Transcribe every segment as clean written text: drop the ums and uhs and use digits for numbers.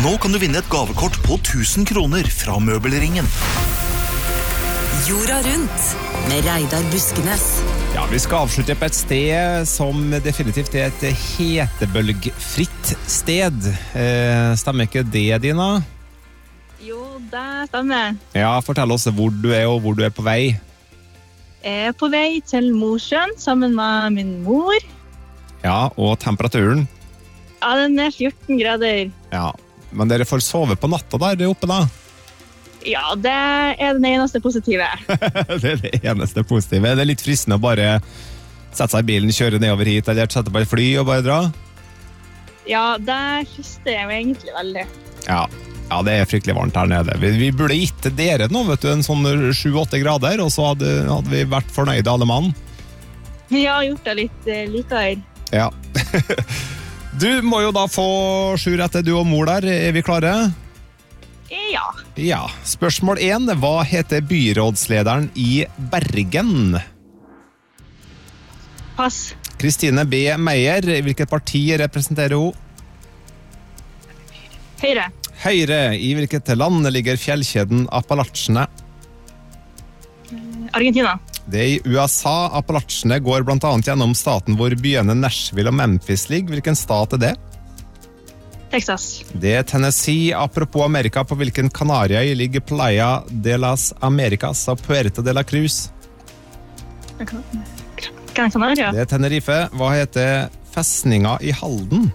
Nå kan du vinne et gavekort på 1000 kroner fra Møbelringen. Jorda rundt med Reidar Buskenes. Ja, vi skal avslutte på et sted som definitivt er et hetebølgfritt sted. Stemmer ikke det, Dina? Jo, det stemmer. Ja, fortell oss hvor du er og hvor du er på vei. Jeg er på vei til Mosjøen sammen med min mor. Ja, og temperaturen? Ja, den er 14 grader. Ja, men dere får sove på natta der oppe da? Ja, det er den eneste positive. Det er det eneste positive. Det er litt fristende å bare sette seg i bilen, kjøre nedover hit, eller sette på et fly og bare dra? Ja, det frister jeg meg egentlig veldig. Ja, det er fryktelig varmt her nede. Vi burde gitt dere nå, vet du, en sånn 7-8 grader, og så hadde vi vært fornøyde alle mann. Jeg har gjort det litt likere. Ja. Du må jo da få 7 rette, du og mor der. Er vi klare? Ja. Ja. Spørsmål 1. Hva heter byrådslederen i Bergen? Pass. Kristine B. Meyer. Hvilket parti representerer hun? Høyre. Høyre. I hvilket land ligger fjellkjeden Appalachene? Argentina. Det er i USA. Appalachene går blant annet gjennom staten hvor byene Nashville og Memphis ligger. Hvilken stat er det? Texas. Det er Tennessee. Apropos Amerika, på hvilken Kanarieøy ligger Playa de las Americas og Puerto de la Cruz? Gran Canaria. Det er Tenerife. Hva heter festninga i Halden?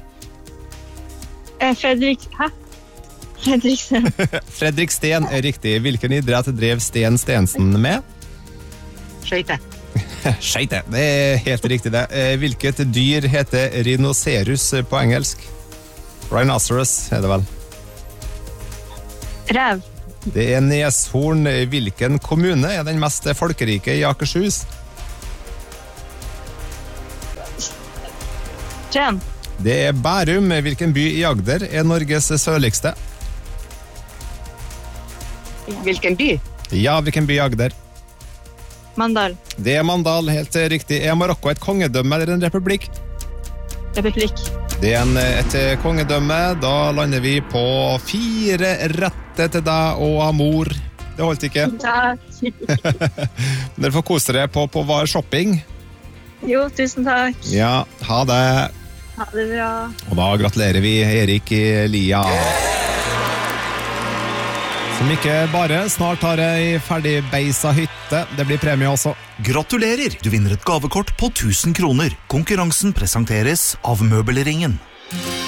Fredriksen. Fredriksten er riktig. Hvilken idrett drev Sten Stensen med? Skøyte. Skøyte, det er helt riktig det. Hvilket dyr heter rhinoceros på engelsk? Rhinoceros er det vel. Rev. Det er Neshorn. Hvilken kommune er den mest folkerike i Akershus? Skien. Det er Bærum. Hvilken by i Agder er Norges sørligste? Hvilken by? Ja, hvilken by i Agder? Mandal. Det er Mandal, helt riktig. Er Marokko et kongedømme eller en republikk? Republikk. Det er et kongedømme. Da lander vi på 4 rette til deg og Amor. Det holdt ikke. Takk. Dere får kose dere på Var Shopping. Jo, tusen takk. Ja, ha det. Ha det bra. Og da gratulerer vi Erik Lia. Som ikke bare snart har ei ferdig beisa hytte. Det blir premie også. Gratulerer! Du vinner et gavekort på 1000 kroner. Konkurransen presenteres av Møbelringen.